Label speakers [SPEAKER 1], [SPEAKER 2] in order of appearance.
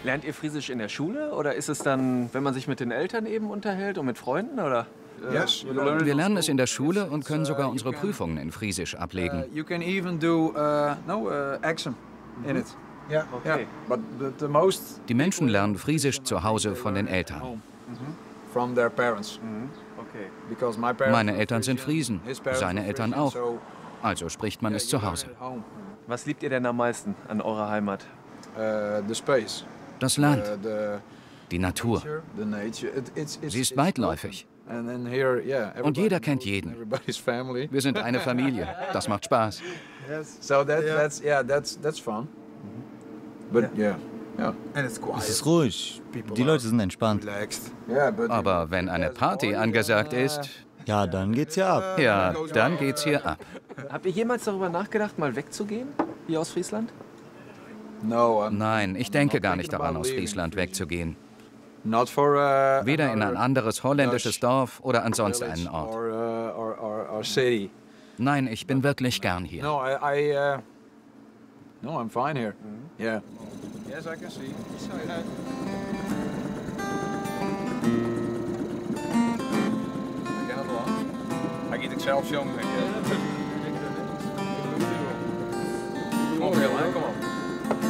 [SPEAKER 1] Lernt ihr Friesisch in der Schule oder ist es dann, wenn man sich mit den Eltern eben unterhält und mit Freunden, oder?
[SPEAKER 2] Wir lernen es in der Schule und können sogar unsere Prüfungen in Friesisch ablegen.
[SPEAKER 3] You can even do exam in it.
[SPEAKER 4] Ja.
[SPEAKER 1] Okay.
[SPEAKER 3] But the most
[SPEAKER 2] Die Menschen lernen Friesisch zu Hause von den Eltern.
[SPEAKER 3] from their parents.
[SPEAKER 1] Okay.
[SPEAKER 3] Because my parents
[SPEAKER 2] Meine
[SPEAKER 3] were
[SPEAKER 2] Eltern sind
[SPEAKER 3] Frisian,
[SPEAKER 2] Friesen,
[SPEAKER 3] his parents
[SPEAKER 2] seine
[SPEAKER 3] were
[SPEAKER 2] Eltern
[SPEAKER 3] Frisian,
[SPEAKER 2] auch.
[SPEAKER 3] so,
[SPEAKER 2] Also spricht man es zu Hause.
[SPEAKER 3] at home.
[SPEAKER 1] Was liebt ihr denn am meisten an eurer Heimat?
[SPEAKER 3] The space,
[SPEAKER 2] Das Land,
[SPEAKER 3] the
[SPEAKER 2] die Natur.
[SPEAKER 3] nature.
[SPEAKER 2] Sie ist weitläufig.
[SPEAKER 3] And then here, yeah,
[SPEAKER 2] Und jeder
[SPEAKER 3] everybody
[SPEAKER 2] kennt
[SPEAKER 3] knows
[SPEAKER 2] jeden.
[SPEAKER 3] Everybody's family.
[SPEAKER 2] Wir sind eine Familie. Das macht Spaß.
[SPEAKER 3] So that's fun. But yeah.
[SPEAKER 4] And it's quiet.
[SPEAKER 5] Es ist ruhig. Die Leute sind entspannt.
[SPEAKER 4] Relaxed.
[SPEAKER 3] Yeah, but
[SPEAKER 2] Aber wenn eine Party angesagt ist,
[SPEAKER 5] Ja, dann geht's ja ab.
[SPEAKER 2] ja, dann geht's hier ab.
[SPEAKER 1] Habt ihr jemals darüber nachgedacht, mal wegzugehen, hier aus Friesland?
[SPEAKER 3] no,
[SPEAKER 2] Nein, ich denke gar nicht daran, aus Friesland wegzugehen.
[SPEAKER 3] not for
[SPEAKER 2] Weder in ein anderes holländisches Dorf oder an sonst
[SPEAKER 3] village
[SPEAKER 2] einen Ort.
[SPEAKER 3] or city.
[SPEAKER 2] Nein, ich bin wirklich gern hier.
[SPEAKER 3] No, no, I'm fine here. Yeah. Yes, I can see.
[SPEAKER 6] Hij gaat zichzelf filmen. Kom op, Willem, kom op.